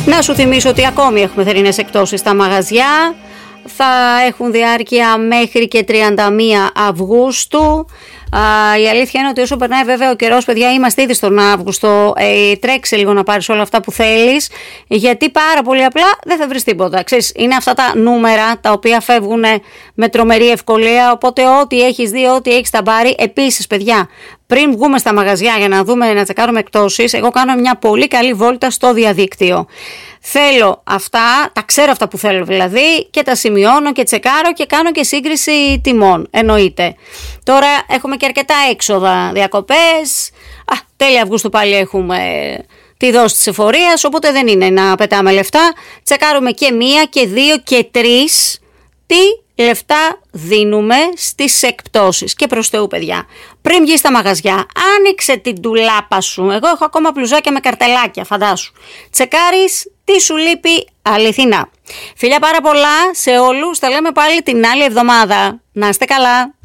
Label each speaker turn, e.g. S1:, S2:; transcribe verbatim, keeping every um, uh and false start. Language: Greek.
S1: Να σου θυμίσω ότι ακόμη έχουμε θερινές εκπτώσεις στα μαγαζιά. Θα έχουν διάρκεια μέχρι και τριάντα μία Αυγούστου. Α, η αλήθεια είναι ότι όσο περνάει βέβαια ο καιρός, παιδιά, είμαστε ήδη στον Αύγουστο, ε, τρέξε λίγο να πάρεις όλα αυτά που θέλεις, γιατί πάρα πολύ απλά δεν θα βρεις τίποτα. Ξέρεις, είναι αυτά τα νούμερα τα οποία φεύγουν με τρομερή ευκολία, οπότε ό,τι έχεις δει, ό,τι έχεις τα πάρει. Επίσης, παιδιά, πριν βγούμε στα μαγαζιά για να δούμε, να τσεκάρουμε εκπτώσεις, εγώ κάνω μια πολύ καλή βόλτα στο διαδίκτυο. Θέλω αυτά, τα ξέρω αυτά που θέλω δηλαδή, και τα σημειώνω και τσεκάρω και κάνω και σύγκριση τιμών, εννοείται. Τώρα έχουμε και αρκετά έξοδα, διακοπές, α, τέλη Αυγούστου πάλι έχουμε τη δόση της εφορίας, οπότε δεν είναι να πετάμε λεφτά. Τσεκάρουμε και μία και δύο και τρεις τι λεφτά δίνουμε στις εκπτώσεις. Και προς Θεού, παιδιά, πριν βγεις στα μαγαζιά, άνοιξε την ντουλάπα σου. Εγώ έχω ακόμα μπλουζάκια με καρτελάκια, φαντάσου. Τσεκάρεις τι σου λείπει αληθινά. Φιλιά πάρα πολλά σε όλους, τα λέμε πάλι την άλλη εβδομάδα. Να είστε καλά.